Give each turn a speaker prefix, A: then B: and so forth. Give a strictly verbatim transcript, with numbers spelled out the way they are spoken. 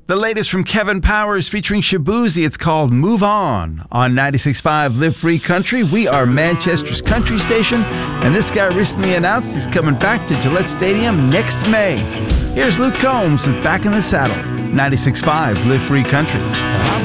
A: The latest from Kevin Powers featuring Shaboozey. It's called Move On on ninety-six point five Live Free Country. We are Manchester's country station, and this guy recently announced he's coming back to Gillette Stadium next May. Here's Luke Combs with Back in the Saddle, ninety-six point five Live Free Country.